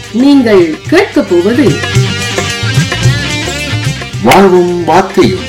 நீங்கள் கேட்கப் போவது வாழ்வும் வார்த்தையும்.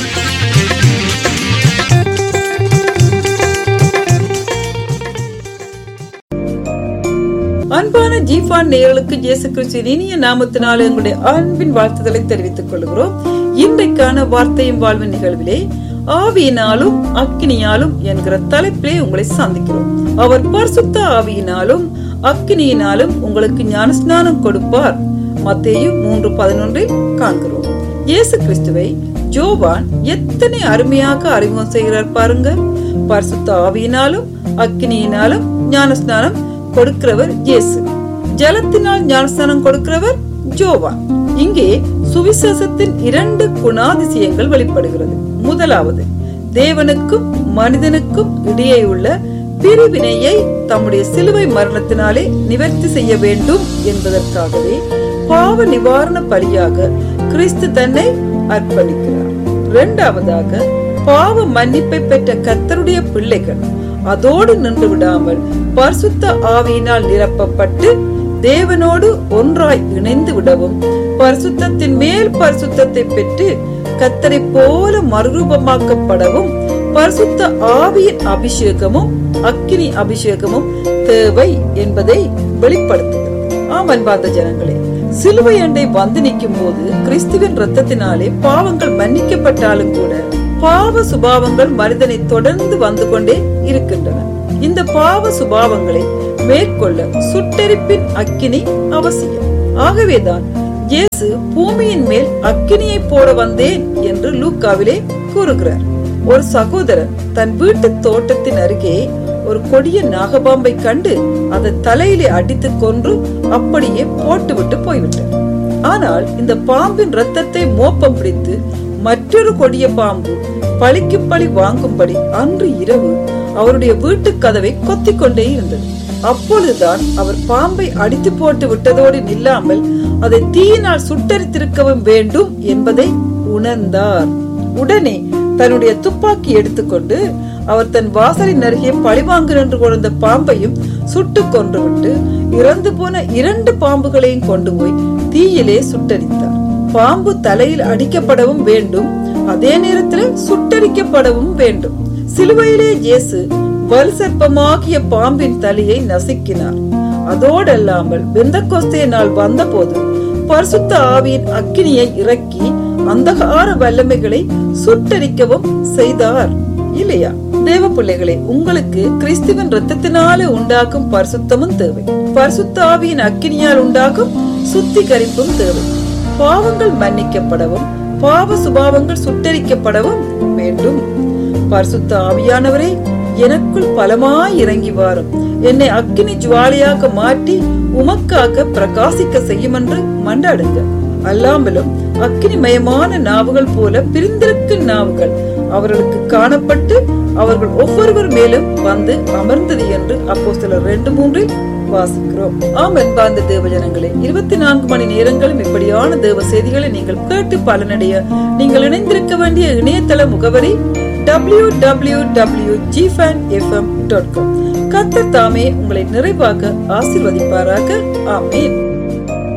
அன்பான ஜீஃபான் நேயர்களுக்கு இயேசு கிறிஸ்துவின் இனிய நாமத்தினாலே எங்களுடைய அன்பின் வாழ்த்துதலை தெரிவித்துக் கொள்கிறோம். இன்றைக்கான வார்த்தையும் வாழ்வின் நிகழ்விலே ஆவியினாலும் அக்கினியாலும் என்கிற தலைப்பிலே உங்களை சந்திக்கிறோம். அவர் பரிசுத்த ஆவியினாலும் அக்கினியினாலும் உங்களுக்கு ஞானஸ்நானம் கொடுப்பார். மத்தேயு 3:11 காண்கிறோம். இயேசு கிறிஸ்துவை யோவான் எத்தனை அருமையாக அறிமுகம் செய்கிறார் பாருங்க. பரிசுத்த ஆவியினாலும் அக்கினியினாலும் ஞானஸ்நானம் கொடுக்கிறவர் இயேசு. ஜலத்தினால் ஞானஸ்நானம் கொடுக்கிறவர் யோவான். இங்கே சுவிசேஷத்தின் 2 குணாதிசயங்கள் வெளிப்படுகிறது. முதலாவது, தேவனுக்கும் மனிதனுக்கும் இடையே உள்ள பிரிவினையை தம்முடைய சிலுவை மரணத்தினாலே நிவர்த்தி செய்ய வேண்டும் என்பதற்காகவே பாவ நிவாரண பலியாக கிறிஸ்து தன்னை அர்ப்பணிக்கிறார். இரண்டாவதாக, பாவ மன்னிப்பை பெற்ற கர்த்தருடைய பிள்ளைகள் அதோடு நின்று விடாமல் பரிசுத்த ஆவியினால் நிரப்பப்பட்டு தேவனோடு ஒன்றாய் இணைந்து விடவும், பரிசுத்தத்தின் மேல் பரிசுத்தத்தை பெற்று கர்த்தரை போல மறுரூபமாக்கப்படவும் பரிசுத்த ஆவியின் அபிஷேகமும் அக்கினி அபிஷேகமும் தேவை என்பதை வெளிப்படுத்துகிறது. அன்பார்ந்த ஜனங்களே, சிலுவை அண்டை வந்து நிற்கும் போது கிறிஸ்துவின் இரத்தத்தினாலே பாவங்கள் மன்னிக்கப்பட்டாலும் கூட பாவ சுபாவங்கள் மனிதனை தொடர்ந்து வந்து கொண்டே இருக்கின்றன. இந்த பாவ சுபாவங்களை மேற்கொள்ள சுட்டெரிப்பின் அக்கினி அவசியம். ஆகவேதான் இயேசு பூமியின் மேல் அக்கினியை போட வந்தேன் என்று லூக்காவிலே கூறுகிறார். ஒரு சகோதரர் தன் வீட்டு தோட்டத்தின் அருகே ஒரு கொடிய நாகபாம்பை கண்டு அதை தலையிலே அடித்து கொன்று அப்படியே போட்டுவிட்டு போய்விட்டார். ஆனால் இந்த பாம்பின் இரத்தத்தை மோப்பம் பிடித்து மற்றொரு கொடிய பாம்பு பழிக்கு பழி வாங்கும்படி அன்று இரவு அவருடைய வீட்டு கதவை கொத்திக் கொண்டே இருந்தது. அப்பொழுதுதான் அவர் பாம்பை அடித்து போட்டு விட்டதோடு நில்லாமல் அதை தீயினால் சுட்டரித்திருக்கவும் வேண்டும் என்பதை உணர்ந்தார். உடனே தன்னுடைய துப்பாக்கி எடுத்துக்கொண்டு அவர் தன் வாசலின் அருகே பழிவாங்க நின்று கொண்ட பாம்பையும் சுட்டு கொன்று விட்டு இறந்து போன 2 பாம்புகளையும் கொண்டு போய் தீயிலே சுட்டரித்தார். பாம்பு தலையில் அடிக்கப்படவும் வேண்டும், அதே நேரத்தில் சுட்டரிக்கப்படவும் வேண்டும். சிலுவையிலே இயேசு வல் சர்ப்பமாகிய பாம்பின் தலையை நசுக்கினார். அதோடல்லாமல் பெந்தெகோஸ்தே நாள் வந்த போது பரிசுத்த ஆவியின் அக்கினியை இறக்கி அந்தகார வல்லமைகளை சுட்டரிக்கவும் செய்தார். இல்லையா தேவ பிள்ளைகளே, உங்களுக்கு கிறிஸ்துவின் இரத்தத்தினாலே உண்டாக்கும் பரிசுத்தமும் தேவை. பரிசுத்த ஆவியின் அக்கினியால் உண்டாகும் சுத்திகரிப்பும் தேவை. பாவங்கள் மன்னிக்கப்படவும் பாவ சுபாவங்கள் சுட்டரிக்கப்படவும் வேண்டும். பரிசுத்த ஆவியானவரே, எனக்குள் பலமாய் இறங்கி வாரும், என்னை அக்கினி ஜுவாலையாக மாற்றி உமக்காக பிரகாசிக்க செய்யும் என்று மன்றாடுங்க. அல்லாமலும் அக்கினிமயமான நாவுகள் போல பிரிந்திருக்கும் நாவுகள் அவர்களுக்கு காணப்பட்டு அவர்கள் ஒவ்வொருவர் மேலும் வந்து அமர்ந்தது என்று அப்போஸ்தலர் 2:3 வாசிக்கிறோம். அன்பார்ந்த தேவஜனங்களே, 24 மணி நேரங்களும் இப்படியான தேவ செய்திகளை நீங்கள் கேட்டு பலனடைய நீங்கள் இணைந்திருக்க வேண்டிய இணையதள முகவரி www.gfanfm.com. கர்த்தர் தாமே உங்களை நிறைவாக ஆசீர்வதிப்பாராக. ஆமென்.